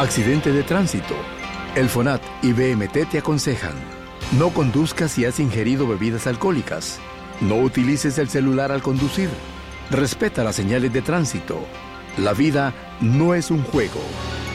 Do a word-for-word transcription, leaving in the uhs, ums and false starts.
Accidente de tránsito. El FONAT y B M T te aconsejan: no conduzcas si has ingerido bebidas alcohólicas. No utilices el celular al conducir. Respeta las señales de tránsito. La vida no es un juego.